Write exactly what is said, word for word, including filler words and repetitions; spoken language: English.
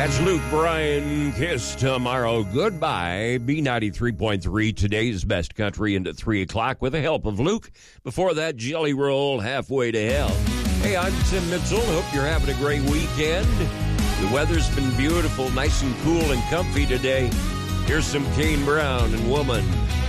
That's Luke Bryan. Kiss tomorrow. Goodbye. B ninety-three point three, today's best country into three o'clock with the help of Luke. Before that, Jelly Roll, Halfway to Hell. Hey, I'm Tim Mitchell. Hope you're having a great weekend. The weather's been beautiful, nice and cool and comfy today. Here's some Kane Brown and Woman.